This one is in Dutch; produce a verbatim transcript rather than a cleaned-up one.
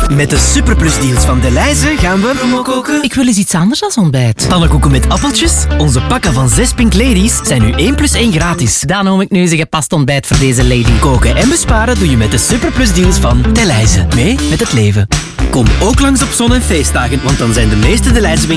Met de Superplus deals van Delhaize gaan we koken. Ik wil eens iets anders dan ontbijt. Pannenkoeken met appeltjes. Onze pakken van zes Pink Ladies zijn nu één plus één gratis. Dan noem ik nu eens een gepast ontbijt voor deze lady. Koken en besparen doe je met de Superplus deals van Delhaize. Mee met het leven. Kom ook langs op zon- en feestdagen, want dan zijn de meeste Delhaize winkels